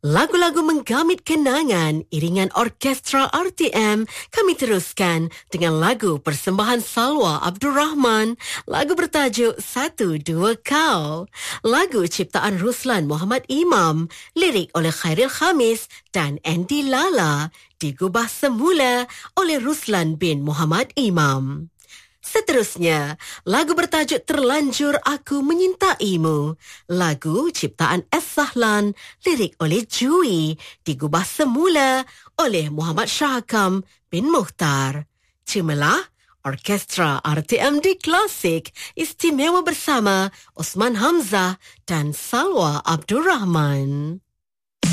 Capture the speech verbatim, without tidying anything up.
Lagu-lagu menggamit kenangan, iringan orkestra R T M. Kami teruskan dengan lagu persembahan Salwa Abdul Rahman. Lagu bertajuk Satu Dua Kau. Lagu ciptaan Ruslan Muhammad Imam. Lirik oleh Khairil Khamis dan Andy Lala. Digubah semula oleh Ruslan bin Muhammad Imam. Seterusnya, lagu bertajuk Terlanjur Aku Menyintaimu. Lagu ciptaan S. Sahlan, lirik oleh Jui, digubah semula oleh Muhammad Syahakam bin Mukhtar. Cemalah Orkestra R T M D Klasik istimewa bersama Osman Hamzah dan Salwa Abdul Rahman.